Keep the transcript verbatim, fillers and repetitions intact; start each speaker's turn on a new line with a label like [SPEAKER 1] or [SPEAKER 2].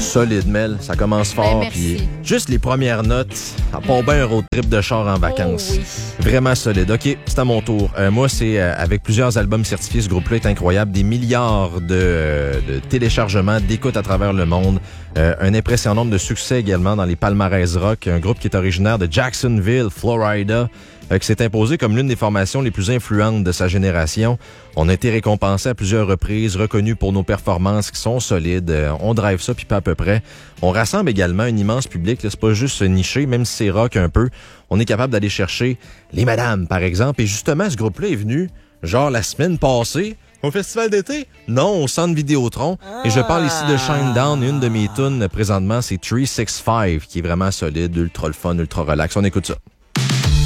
[SPEAKER 1] Solide, Mel. Ça commence fort.
[SPEAKER 2] Ben,
[SPEAKER 1] Puis juste les premières notes, ça part bien un road trip de char en vacances.
[SPEAKER 2] Oh, oui.
[SPEAKER 1] Vraiment solide. OK, c'est à mon tour. Euh, moi, c'est euh, avec plusieurs albums certifiés. Ce groupe-là est incroyable. Des milliards de, euh, de téléchargements, d'écoutes à travers le monde. Euh, un impressionnant nombre de succès également dans les palmarès rock. Un groupe qui est originaire de Jacksonville, Florida, euh, qui s'est imposé comme l'une des formations les plus influentes de sa génération. On a été récompensé à plusieurs reprises, reconnus pour nos performances qui sont solides. Euh, on drive ça, puis pas à peu près. On rassemble également un immense public. Là, c'est pas juste niché, même si c'est rock un peu. On est capable d'aller chercher les madames, par exemple. Et justement, ce groupe-là est venu, genre, la semaine passée, au festival d'été? Non, au centre Vidéotron. Ah. Et je parle ici de Shinedown. Une de mes tunes, présentement, c'est trois six cinq, qui est vraiment solide, ultra le fun, ultra relax. On écoute ça.